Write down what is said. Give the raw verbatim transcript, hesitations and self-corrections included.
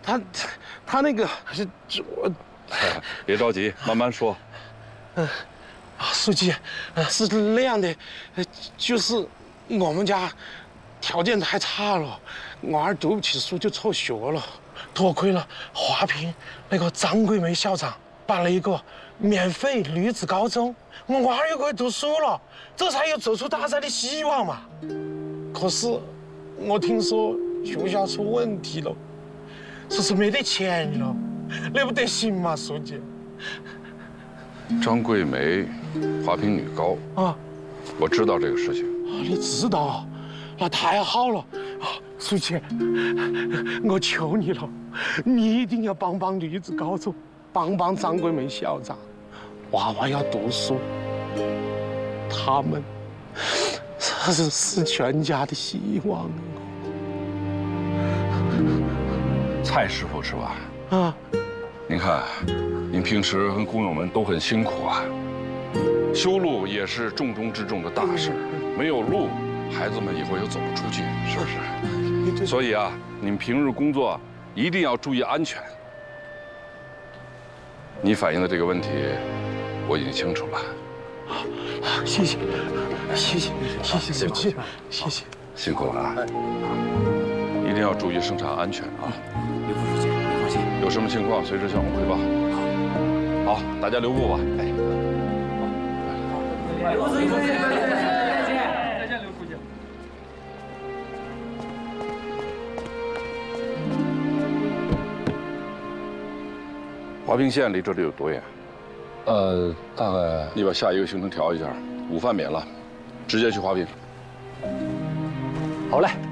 他他他那个是我， 别着急，慢慢说。 嗯，书记，是那样的，就是我们家条件太差了，我儿读不起书就辍学了，多亏了华坪那个张桂梅校长办了一个免费女子高中，我娃儿又可以读书了，这才有走出大山的希望嘛。可是我听说学校出问题了，说是没得钱了，那不得行嘛，书记。 张桂梅，华坪女高啊，我知道这个事情。 啊，你知道？那太好了！啊，书记，我求你了，你一定要帮帮女子高中，帮帮张桂梅校长，娃娃要读书，他们这是是全家的希望。 蔡师傅是吧？ 啊， 您看，您平时跟工友们都很辛苦啊，修路也是重中之重的大事，没有路，孩子们以后也走不出去，是不是？所以啊，你们平日工作一定要注意安全。你反映的这个问题，我已经清楚了。 好，谢谢，谢谢，谢谢书记，谢谢， 辛苦了啊！一定要注意生产安全啊！ 刘副书记，您放心， 有什么情况随时向我汇报。好，好，大家留步吧。哎，好，刘书记，再见，再见，刘书记。华坪县离这里有多远？ 呃，大概你把下一个行程调一下，午饭免了，直接去华坪。 好嘞。